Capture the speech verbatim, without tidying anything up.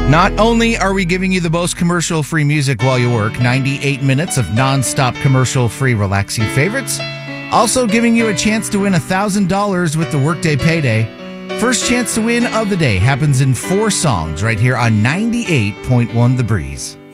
Not only are we giving you the most commercial-free music while you work, ninety-eight minutes of non-stop commercial-free relaxing favorites, also giving you a chance to win one thousand dollars with the Workday Payday. First chance to win of the day happens in four songs right here on ninety-eight point one The Breeze.